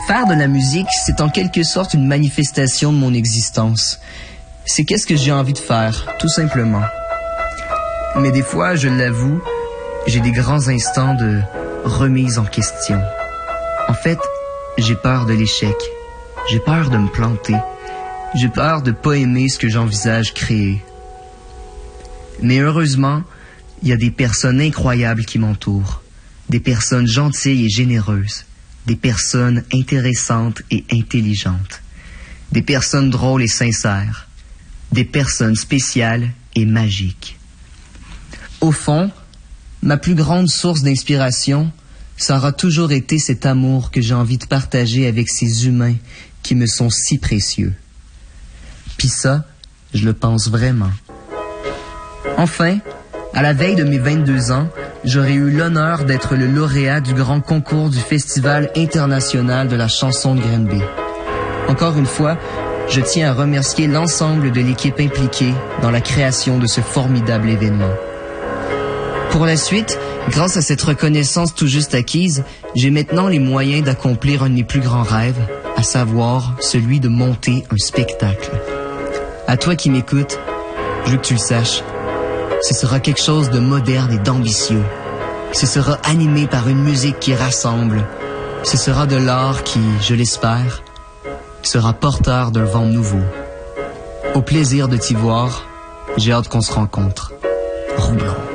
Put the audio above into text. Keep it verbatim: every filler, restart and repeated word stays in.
Faire de la musique, c'est en quelque sorte une manifestation de mon existence. C'est qu'est-ce que j'ai envie de faire, tout simplement. Mais des fois, je l'avoue, j'ai des grands instants de remise en question. En fait, j'ai peur de l'échec. J'ai peur de me planter. J'ai peur de pas aimer ce que j'envisage créer. Mais heureusement, il y a des personnes incroyables qui m'entourent. Des personnes gentilles et généreuses. Des personnes intéressantes et intelligentes. Des personnes drôles et sincères. Des personnes spéciales et magiques. Au fond, ma plus grande source d'inspiration, ça aura toujours été cet amour que j'ai envie de partager avec ces humains qui me sont si précieux. Puis ça, je le pense vraiment. Enfin, à la veille de mes vingt-deux ans, j'aurais eu l'honneur d'être le lauréat du grand concours du Festival international de la chanson de Granby. Encore une fois, je tiens à remercier l'ensemble de l'équipe impliquée dans la création de ce formidable événement. Pour la suite, grâce à cette reconnaissance tout juste acquise, j'ai maintenant les moyens d'accomplir un de mes plus grands rêves, à savoir celui de monter un spectacle. À toi qui m'écoutes, je veux que tu le saches, ce sera quelque chose de moderne et d'ambitieux. Ce sera animé par une musique qui rassemble. Ce sera de l'art qui, je l'espère, sera porteur d'un vent nouveau. Au plaisir de t'y voir, j'ai hâte qu'on se rencontre. Roublon.